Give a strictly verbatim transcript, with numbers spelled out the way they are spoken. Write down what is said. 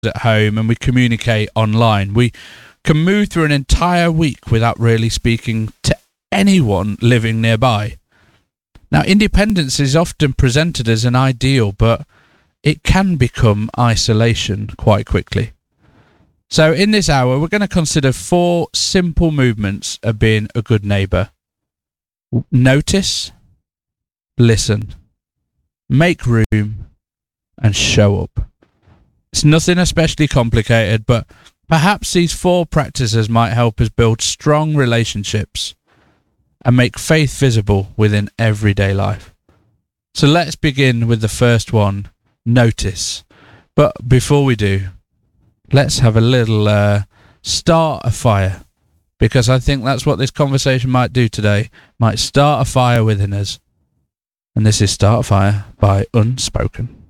at home and we communicate online. We can move through an entire week without really speaking to anyone living nearby. Now, independence is often presented as an ideal, but it can become isolation quite quickly. So in this hour, we're going to consider four simple movements of being a good neighbour. Notice, listen, make room, and show up. It's nothing especially complicated, but perhaps these four practices might help us build strong relationships and make faith visible within everyday life. So let's begin with the first one, notice. But before we do, let's have a little uh, start a fire, because I think that's what this conversation might do today, might start a fire within us. And this is Start a Fire by Unspoken.